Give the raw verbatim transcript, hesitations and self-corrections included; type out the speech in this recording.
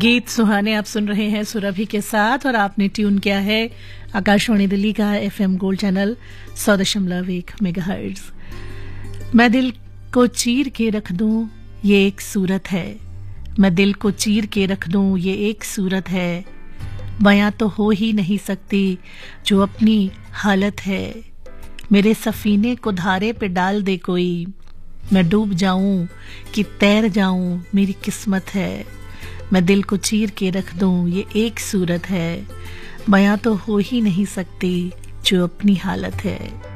गीत सुहाने आप सुन रहे हैं सुरभि के साथ और आपने ट्यून किया है आकाशवाणी दिल्ली का एफएम गोल्ड चैनल सौ दशमलव एक मेगाहर्ट्ज। मैं दिल को चीर के रख दूं ये एक सूरत है, मैं दिल को चीर के रख दूं ये एक सूरत है, बयां तो हो ही नहीं सकती जो अपनी हालत है। मेरे सफीने को धारे पे डाल दे कोई, मैं डूब जाऊं कि तैर जाऊं मेरी किस्मत है। मैं दिल को चीर के रख दूं ये एक सूरत है, बयां तो हो ही नहीं सकती जो अपनी हालत है।